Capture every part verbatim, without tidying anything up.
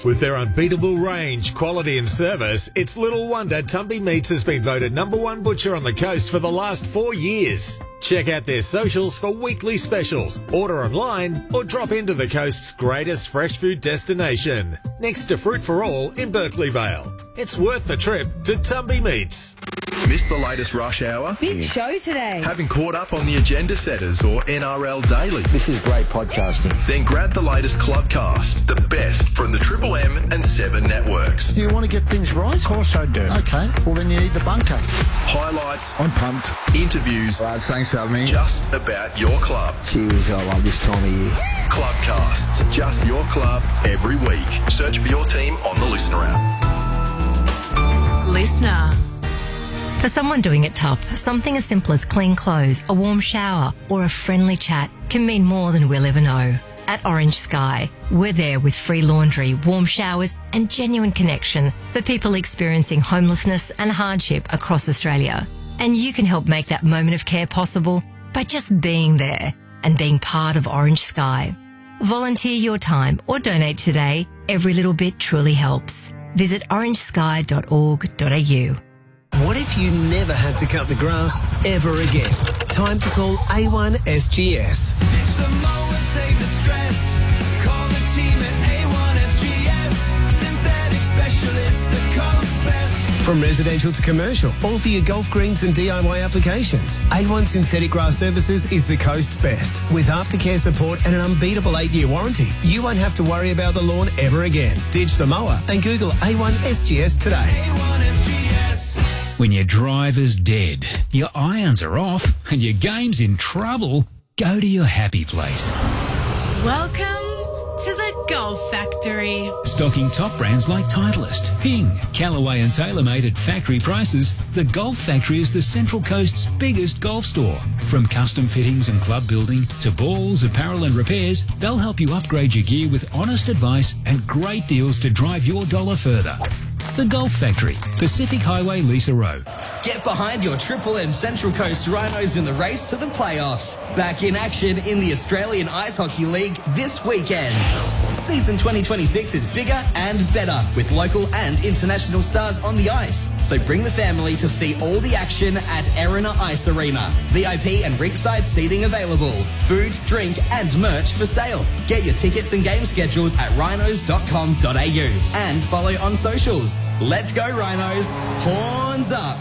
With their unbeatable range, quality and service, it's little wonder Tumby Meats has been voted number one butcher on the coast for the last four years. Check out their socials for weekly specials, order online or drop into the coast's greatest fresh food destination, next to Fruit for All in Berkeley Vale. It's worth the trip to Tumby Meats. Missed the latest rush hour? Big show today. Haven't caught up on the agenda setters or N R L Daily? This is great podcasting. Then grab the latest Clubcast, the best from the Triple M and Seven networks. Do you want to get things right? Of course I do. Okay, well then you need the bunker. Highlights. I'm pumped. Interviews. Lads, thanks for having me. Just about your club. Cheers, I love this time of year. Clubcasts, just your club every week. Search for your team on the Listener app. Listener. For someone doing it tough, something as simple as clean clothes, a warm shower, or a friendly chat can mean more than we'll ever know. At Orange Sky, we're there with free laundry, warm showers, and genuine connection for people experiencing homelessness and hardship across Australia. And you can help make that moment of care possible by just being there and being part of Orange Sky. Volunteer your time or donate today. Every little bit truly helps. Visit orange sky dot org dot a u. What if you never had to cut the grass ever again? Time to call A one S G S. Ditch the mower, save the stress. Call the team at A one S G S. Synthetic specialist, the coast's best. From residential to commercial, all for your golf greens and D I Y applications. A one Synthetic Grass Services is the coast's best. With aftercare support and an unbeatable eight-year warranty, you won't have to worry about the lawn ever again. Ditch the mower and Google A one S G S today. A one S G S. When your driver's dead, your irons are off, and your game's in trouble, go to your happy place. Welcome to the Golf Factory. Stocking top brands like Titleist, Ping, Callaway and TaylorMade at factory prices, the Golf Factory is the Central Coast's biggest golf store. From custom fittings and club building to balls, apparel and repairs, they'll help you upgrade your gear with honest advice and great deals to drive your dollar further. The Golf Factory, Pacific Highway, Lisa Road. Get behind your Triple M Central Coast Rhinos in the race to the playoffs. Back in action in the Australian Ice Hockey League this weekend. Season twenty twenty-six is bigger and better with local and international stars on the ice. So bring the family to see all the action at Erina Ice Arena. V I P and ringside seating available. Food, drink and merch for sale. Get your tickets and game schedules at rhinos dot com dot a u and follow on socials. Let's go Rhinos. Horns up.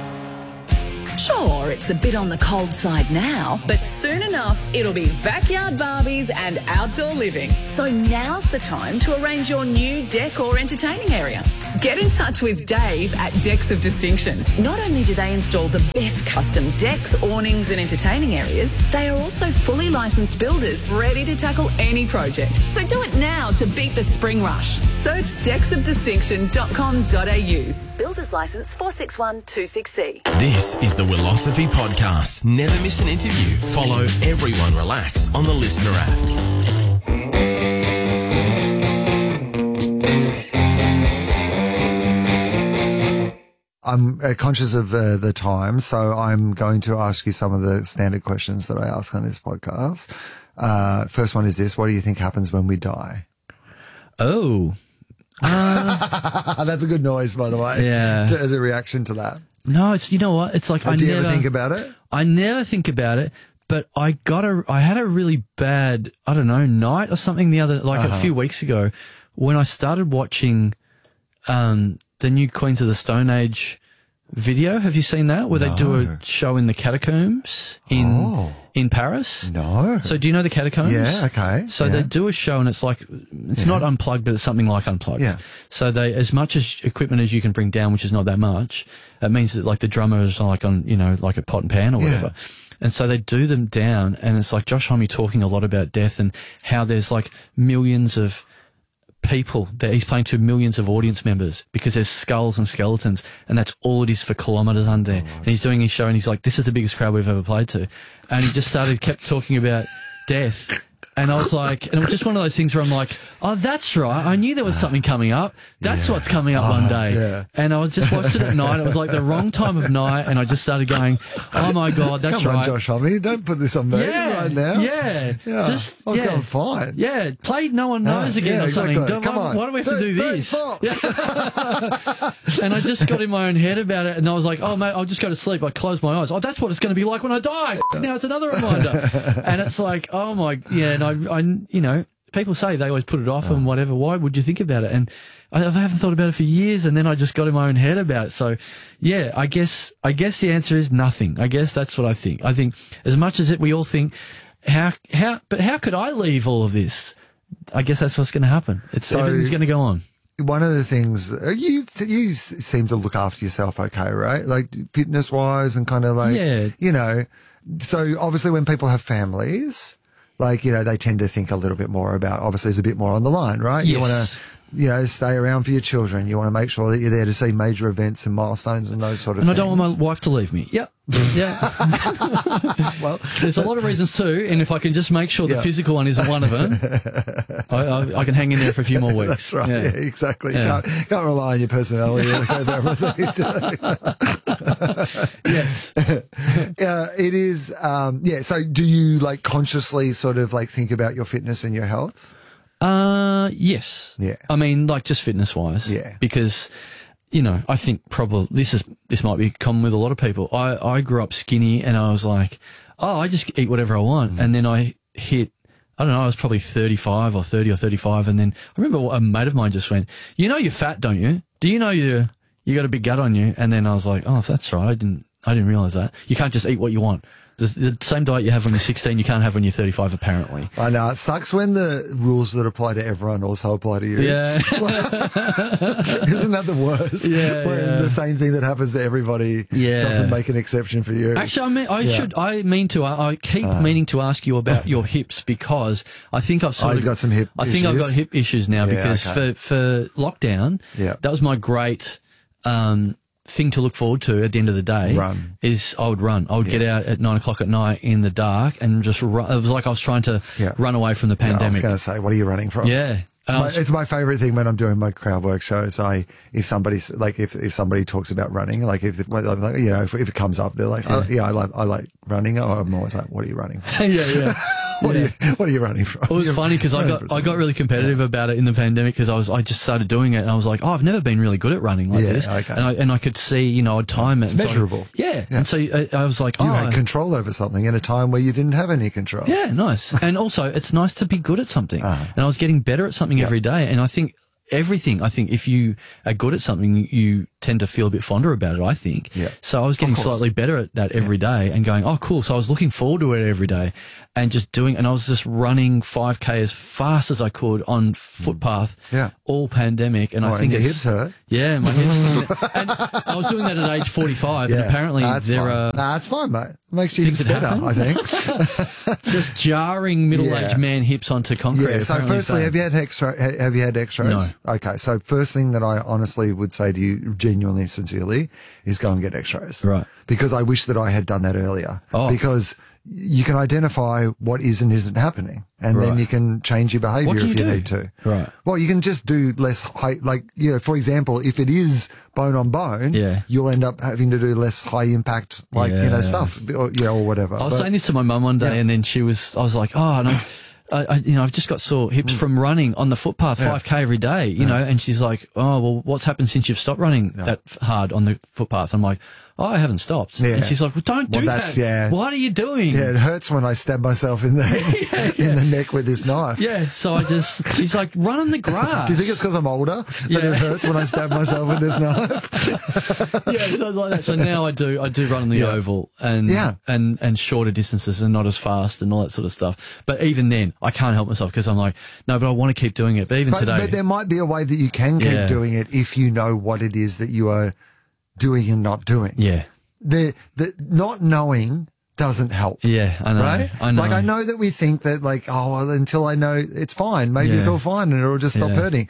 Sure, it's a bit on the cold side now, but soon enough, it'll be backyard Barbies and outdoor living. So now's the time to arrange your new deck or entertaining area. Get in touch with Dave at Decks of Distinction. Not only do they install the best custom decks, awnings and entertaining areas, they are also fully licensed builders ready to tackle any project. So do it now to beat the spring rush. Search decks of distinction dot com dot a u. Builder's Licence four six one two six C. This is the Willosophy Podcast. Never miss an interview. Follow Everyone Relax on the Listener app. I'm uh, conscious of uh, the time, so I'm going to ask you some of the standard questions that I ask on this podcast. Uh, first one is this. What do you think happens when we die? Oh. Uh, That's a good noise, by the way. Yeah. To, as a reaction to that. No, it's, you know what? It's like, oh, I do you never ever think about it? I never think about it, but I got a, I had a really bad, I don't know, night or something the other, like uh-huh. a few weeks ago when I started watching, um, the new Queens of the Stone Age video. Have you seen that? Where no. they do a show in the catacombs in oh. in Paris? No. So do you know the catacombs? Yeah, okay. So yeah. they do a show and it's like, it's yeah. not unplugged, but it's something like unplugged. Yeah. So they, as much as equipment as you can bring down, which is not that much, it means that like the drummer is like on, you know, like a pot and pan or whatever. Yeah. And so they do them down and it's like Josh Homme talking a lot about death and how there's like millions of people that he's playing to millions of audience members because there's skulls and skeletons and that's all it is for kilometres under there. Oh, and he's doing his show and he's like, this is the biggest crowd we've ever played to. And he just started, kept talking about death. And I was like, and it was just one of those things where I'm like, oh, that's right. I knew there was something coming up. That's Yeah. what's coming up one day. yeah. And I was just watched it at night. It was like the wrong time of night. And I just started going, oh my God, that's Come right. on, Josh Homme, don't put this on me Yeah, right now. yeah. yeah. Just, I was yeah. going fine. Yeah, play No One Knows Yeah, again yeah, or something. exactly. Don't- Come why, on. why do we have to Three, do three, this? four. And I just got in my own head about it, and I was like, oh, mate, I'll just go to sleep. I close my eyes. Oh, that's what it's going to be like when I die. Now it's another reminder. And it's like, oh, my, yeah, and I, I, you know, people say they always put it off and whatever. Why would you think about it? And I I haven't thought about it for years, and then I just got in my own head about it. So, yeah, I guess, I guess the answer is nothing. I guess that's what I think. I think as much as it, we all think, how, how, but how could I leave all of this? I guess that's what's going to happen. It's So- everything's going to go on. One of the things uh, you you s- seem to look after yourself okay, right? Like fitness wise and kind of like, Yeah. you know, so obviously when people have families, like, you know, they tend to think a little bit more about, obviously there's a bit more on the line, right? You want Yes. to, you know, stay around for your children. You want to make sure that you're there to see major events and milestones and those sort of And I things. don't want my wife to leave me. Yep. Yeah. Well, there's a lot of reasons too, and if I can just make sure the Yeah. physical one isn't one of them, I, I, I can hang in there for a few more weeks. That's right. Yeah. Yeah, exactly. Yeah. You can't, can't rely on your personality over everything. Yes. Yeah, it is. Um, yeah. So do you like consciously sort of like think about your fitness and your health? Uh, yes. Yeah. I mean, like just fitness wise. Yeah. Because, you know, I think probably this is, this might be common with a lot of people. I, I grew up skinny and I was like, oh, I just eat whatever I want. Mm. And then I hit, I don't know, I was probably thirty-five or thirty or thirty-five. And then I remember a mate of mine just went, you know, you're fat, don't you? Do you know you, you got a big gut on you? And then I was like, oh, that's right. I didn't, I didn't realize that. You can't just eat what you want. The, the same diet you have when you're sixteen, you can't have when you're thirty-five, apparently. I know. It sucks when the rules that apply to everyone also apply to you. Yeah. Isn't that the worst? Yeah, When yeah. the same thing that happens to everybody Yeah. doesn't make an exception for you. Actually, I mean, I Yeah. should, I mean to, I keep Uh. meaning to ask you about your hips because I think I've sort Oh, of you've got some hip I think I've got issues? hip issues now Yeah, because okay. for, for lockdown, Yeah. that was my great, um, thing to look forward to at the end of the day. Run. Is I would run. I would get out at nine o'clock at night in the dark and just run. It was like I was trying to Yeah. run away from the Yeah, I was pandemic. going to say, what are you running from? Yeah. It's And I my, was- it's my favorite thing when I'm doing my crowd work shows. I, if somebody's like, if, if somebody talks about running, like if, like, you know, if, if it comes up, they're like, oh, yeah, I like, I like running. I'm always like, what are you running from? yeah, yeah. What Yeah. are you, what are you running from? It was You're funny because I running got for I got really competitive about it in the pandemic because I was I just started doing it and I was like, oh, I've never been really good at running like Yeah, this, okay. and I and I could see, you know, I'd time it. It's and so- measurable. yeah. Yeah. and so I, I was like, You oh, had control over something in a time where you didn't have any control. yeah, nice. And also, it's nice to be good at something, Uh-huh. and I was getting better at something Yeah. every day, and I think. Everything. I think if you are good at something, you tend to feel a bit fonder about it, I think. Yeah. So I was getting Of course. slightly better at that every day and going, oh, cool. So I was looking forward to it every day and just doing, and I was just running five K as fast as I could on footpath Yeah. all pandemic. And Oh, I think and your it's, hips hurt. Yeah, my hips. And I was doing that at age forty-five, and apparently Nah, that's there fine. are Nah, it's fine, mate. It makes you things hips that better, happen. I think. just jarring middle-aged Yeah. man hips onto concrete. Yeah. So, apparently, firstly, so- have you had X-ray? Have you had X-rays? No. Okay. So, first thing that I honestly would say to you, genuinely, sincerely, is go and get X-rays. Right. Because I wish that I had done that earlier. Oh. Because you can identify what is and isn't happening, and then Right. you can change your behaviour What if can you, you do? need to. Right. Well, you can just do less high, like, you know, for example, if it is bone on bone, Yeah. you'll end up having to do less high impact, like, you know, Yeah. stuff, or, you know, or whatever. I was But- saying this to my mum one day, Yeah. and then she was, I was like, oh, and I, I, I, you know, I've just got sore hips from running on the footpath, Mm. Yeah. five K every day, you know, and she's like, oh, well, what's happened since you've stopped running that f- hard on the footpath? I'm like, oh, I haven't stopped. Yeah. And she's like, well, don't Well, do that's- that. yeah. What are you doing? Yeah, it hurts when I stab myself in the in the neck with this knife. Yeah, so I just, she's like, run on the grass. Do you think it's because I'm older that Yeah. it hurts when I stab myself with this knife? Yeah, so it's like that. So now I do, I do run on the Yeah. oval and, Yeah. and, and shorter distances and not as fast and all that sort of stuff. But even then, I can't help myself because I'm like, no, but I want to keep doing it. But even But, today. but there might be a way that you can keep Yeah. doing it if you know what it is that you are doing and not doing. yeah. The the not knowing doesn't help. Yeah, I know. Right? I know. Like, I know that we think that, like, oh, well, until I know it's fine, maybe it's Yeah. all fine and it'll just stop Yeah. hurting.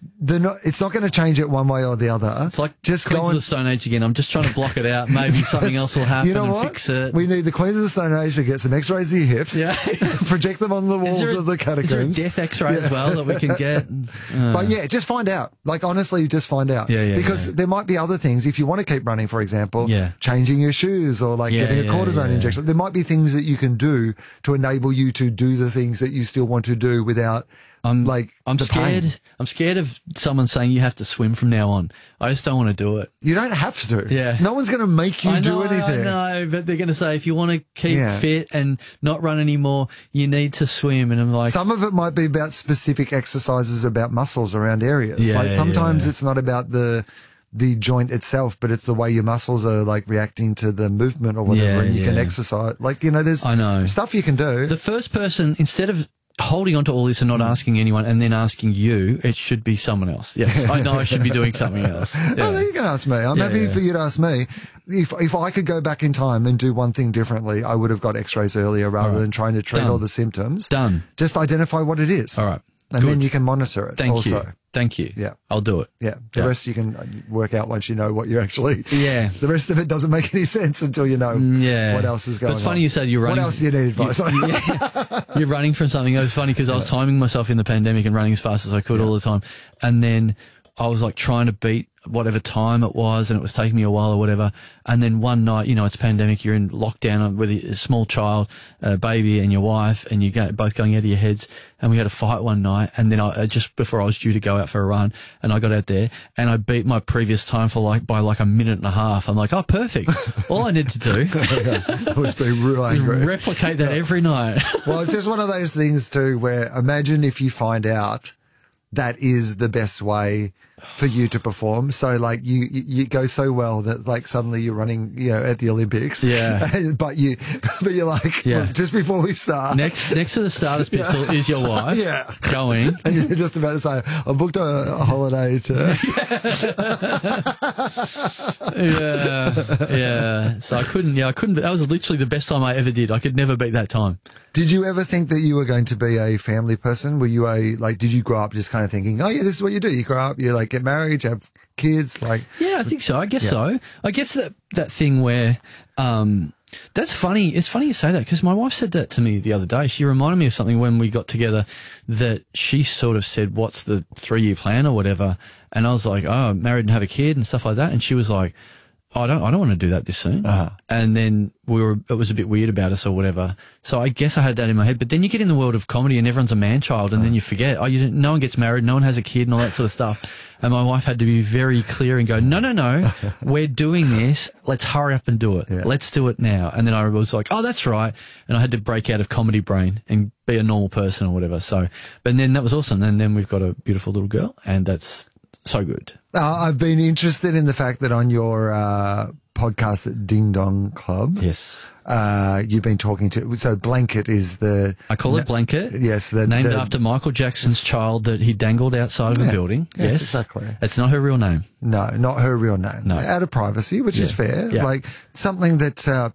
they're not, it's not going to change it one way or the other. It's like just Queens go of and, the Stone Age again. I'm just trying to block it out. Maybe something else will happen you know and what? fix it. We need the Queens of the Stone Age to get some X-rays of your hips, Yeah. project them on the walls Is there a- of the catacombs. Is there a death X-ray as well that we can get? Uh, But yeah, just find out. Like, honestly, just find out. Yeah, yeah, Because yeah. there might be other things. If you want to keep running, for example, Yeah. changing your shoes or like Yeah, getting a yeah, cortisone yeah. injection. There might be things that you can do to enable you to do the things that you still want to do without I'm like I'm the scared. pain. I'm scared of someone saying you have to swim from now on. I just don't want to do it. You don't have to. Yeah. No one's going to make you I do know, anything. I know, but they're going to say if you want to keep Yeah. fit and not run anymore, you need to swim. And I'm like, Some of it might be about specific exercises about muscles around areas. Yeah, like sometimes yeah. it's not about the the joint itself, but it's the way your muscles are like reacting to the movement or whatever. Yeah, and you can yeah. exercise. Like, you know, there's I know. stuff you can do. the first person, instead of holding on to all this and not asking anyone and then asking you, it should be someone else. Yes, I know I should be doing something else. Oh, no, Yeah. you can ask me. I'm Yeah, happy yeah. for you to ask me. If if I could go back in time and do one thing differently, I would have got X-rays earlier rather All right. than trying to treat Done. all the symptoms. Done. Just identify what it is. All right. And Good. then you can monitor it. Thank also. you. Thank you. Yeah. I'll do it. Yeah. The Yeah. rest you can work out once you know what you're actually. Yeah. The rest of it doesn't make any sense until you know Yeah. what else is going on. But it's funny you said you're running. What else do you need advice on? You, yeah, you're running from something. It was funny because I was timing myself in the pandemic and running as fast as I could all the time. And then I was like trying to beat whatever time it was and it was taking me a while or whatever. And then one night, you know, it's pandemic, you're in lockdown with a small child, a baby and your wife and you go both going out of your heads. And we had a fight one night and then I, just before I was due to go out for a run and I got out there and I beat my previous time for like, by like a minute and a half. I'm like, oh, perfect. All I need to do I was being real is angry. replicate that every night. Well, it's just one of those things too where imagine if you find out that is the best way for you to perform. So like you, you, you go so well that like suddenly you're running, you know, at the Olympics. Yeah. but you, but you're like, Yeah. look, just before we start. Next, next to the starter's pistol is your wife. Yeah. Going. And you're just about to say, I booked a, a holiday to. Yeah, yeah. So I couldn't. Yeah, I couldn't. That was literally the best time I ever did. I could never beat that time. Did you ever think that you were going to be a family person? Were you a, like, did you grow up just kind of thinking, oh yeah, this is what you do. You grow up, you like get married, you have kids, like. Yeah, I think so. I guess Yeah. so. I guess that that thing where, um, that's funny. It's funny you say that because my wife said that to me the other day. She reminded me of something when we got together that she sort of said, what's the three year plan or whatever? And I was like, oh, married and have a kid and stuff like that. And she was like, oh, I don't, I don't want to do that this soon. Uh-huh. And then we were, it was a bit weird about us or whatever. So I guess I had that in my head. But then you get in the world of comedy and everyone's a man child and then you forget, oh, you didn't, no one gets married, no one has a kid and all that sort of stuff. And my wife had to be very clear and go, no, no, no, we're doing this. Let's hurry up and do it. Yeah. Let's do it now. And then I was like, oh, that's right. And I had to break out of comedy brain and be a normal person or whatever. So, but then that was awesome. And then we've got a beautiful little girl and that's so good. Uh, I've been interested in the fact that on your uh, podcast at Ding Dong Club, Yes. uh, you've been talking to. So Blanket is the. I call it Blanket. Yes, the, Named the- after Michael Jackson's child that he dangled outside of a Yeah. building. Yes, Yes, exactly. It's not her real name. No, not her real name. No. Out of privacy, which is Yeah. fair. Yeah. Like something that uh,